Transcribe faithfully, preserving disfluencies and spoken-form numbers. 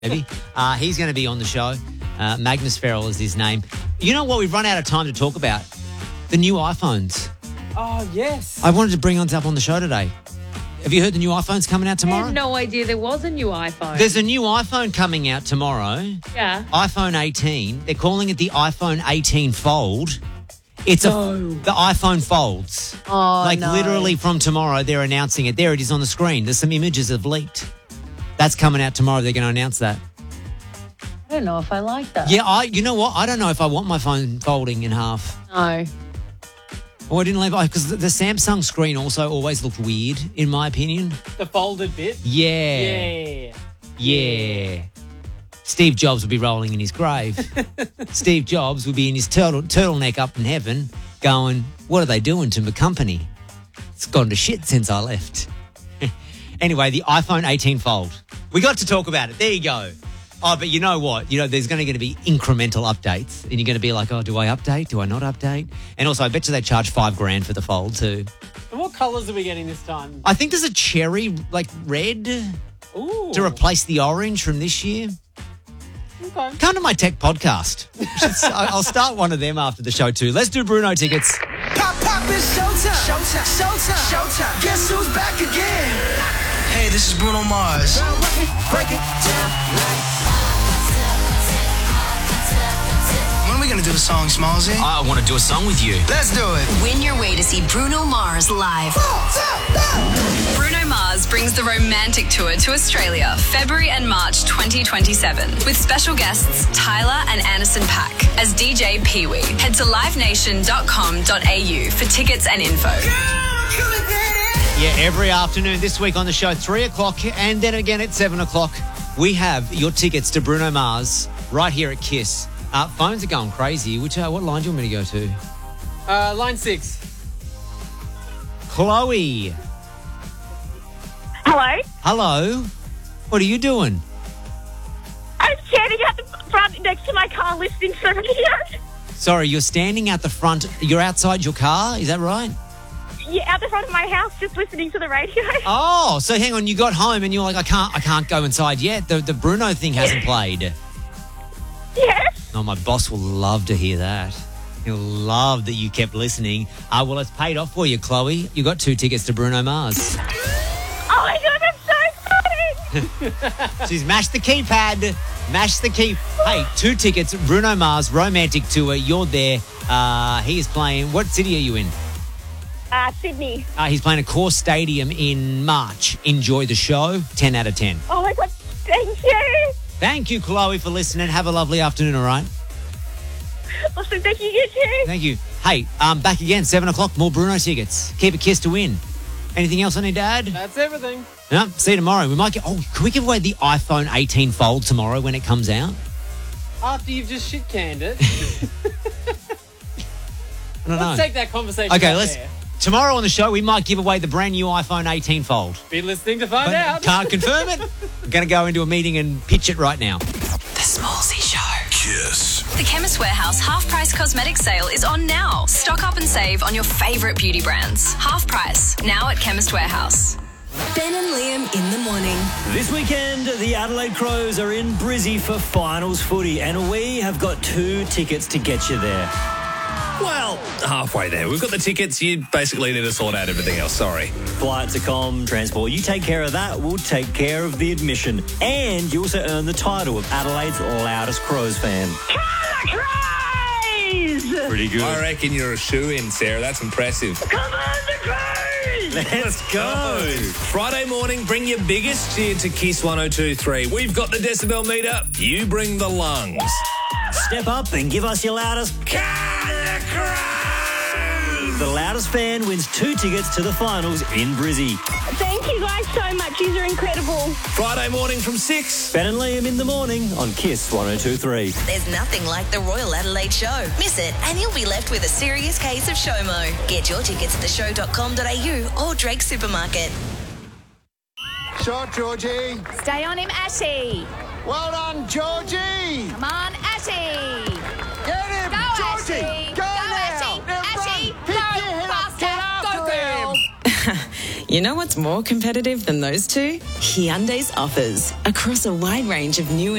maybe. Uh, he's going to be on the show. Uh, Magnus Farrell is his name. You know what? We've run out of time to talk about the new iPhones. Oh, yes. I wanted to bring on up on the show today. Have you heard the new iPhone's coming out I tomorrow? had no idea there was a new iPhone. There's a new iPhone coming out tomorrow. Yeah. iPhone eighteen. They're calling it the iPhone eighteen Fold. It's a No. the iPhone Folds. Oh, like no. literally from tomorrow, they're announcing it. There it is on the screen. There's some images have leaked. That's coming out tomorrow. They're going to announce that. I don't know if I like that. Yeah, I. You know what? I don't know if I want my phone folding in half. No. Oh, I didn't like because the, the Samsung screen also always looked weird, in my opinion. The folded bit? Yeah. Yeah. Yeah. Steve Jobs would be rolling in his grave. Steve Jobs would be in his turtle turtleneck up in heaven going, what are they doing to my company? It's gone to shit since I left. Anyway, the iPhone eighteen Fold. We got to talk about it. There you go. Oh, but you know what? You know, there's going to be incremental updates. And you're going to be like, oh, do I update? Do I not update? And also, I bet you they charge five grand for the Fold too. And what colours are we getting this time? I think there's a cherry, like red, Ooh. to replace the orange from this year. Okay. Come to my tech podcast. I'll start one of them after the show too. Let's do Bruno tickets. Pop, pop, it's showtime. Showtime. Showtime. Showtime. Guess who's back again? Hey, this is Bruno Mars. Break it down. When are we gonna do a song, Smallzy? I want to do a song with you. Let's do it. Win your way to see Bruno Mars live. Bruno Mars brings the Romantic Tour to Australia, February and March twenty twenty-seven, with special guests Tyler and Anderson .Paak as D J Pee-wee. Head to live nation dot com dot a u for tickets and info. Yeah, every afternoon this week on the show, three o'clock, and then again at seven o'clock, we have your tickets to Bruno Mars right here at KISS. Uh, phones are going crazy. Which uh, what line do you want me to go to? Uh, line six. Chloe. Hello? Hello. What are you doing? I'm standing at the front next to my car listening to the radio. Sorry, you're standing at the front. You're outside your car. Is that right? Yeah, out the front of my house, just listening to the radio. Oh, so hang on. You got home and you're like, I can't, I can't go inside yet. The the Bruno thing hasn't played. Yes. Oh, my boss will love to hear that. He'll love that you kept listening. Uh, well, it's paid off for you, Chloe. You got two tickets to Bruno Mars. Oh my God, that's so exciting. She's mashed the keypad. Mash the key. Hey, two tickets. Bruno Mars Romantic Tour. You're there. Uh, he is playing. What city are you in? Uh, Sydney. Uh, he's playing at Core Stadium in March. Enjoy the show. ten out of ten. Oh my God, thank you. Thank you, Chloe, for listening. Have a lovely afternoon, all right? Awesome, thank you, you too. Thank you. Hey, um, back again, seven o'clock, more Bruno tickets. Keep a kiss to win. Anything else I need to add? That's everything. No, see you tomorrow. We might get, oh, can we give away the iPhone eighteen Fold tomorrow when it comes out? After you've just shit canned it. I don't Let's know. take that conversation Okay, out let's, there. tomorrow on the show, we might give away the brand new iPhone eighteen Fold. Be listening to find But out. can't confirm it. We're going to go into a meeting and pitch it right now. The Smallzy Show. Kiss. The Chemist Warehouse half price cosmetic sale is on now. Stock up and save on your favourite beauty brands. Half price, now at Chemist Warehouse. Ben and Liam in the morning. This weekend, the Adelaide Crows are in Brizzy for finals footy, and we have got two tickets to get you there. Well, halfway there. We've got the tickets. You basically need to sort out everything else. Sorry. Flights, accom, transport. You take care of that, we'll take care of the admission. And you also earn the title of Adelaide's loudest Crows fan. Pretty good. I reckon you're a shoo-in, Sarah. That's impressive. Come on, the Crows! Let's go. Friday morning, bring your biggest cheer to KISS one oh two point three. We've got the decibel meter. You bring the lungs. Step up and give us your loudest. The loudest fan wins two tickets to the finals in Brizzy. Thank you guys so much. You are incredible. Friday morning from six. Ben and Liam in the morning on KISS one oh two point three. There's nothing like the Royal Adelaide Show. Miss it and you'll be left with a serious case of SHOMO. Get your tickets at the show dot com dot a u or Drake Supermarket. Shot, Georgie. Stay on him, Ashy. Well done, Georgie. Come on, Ashy. Get him, Go, Georgie. Ashy. Go, Go, now. Ashy. Now Ashy, run. go Pick your head up. faster. Get after Go, girl. him. You know what's more competitive than those two? Hyundai's offers across a wide range of new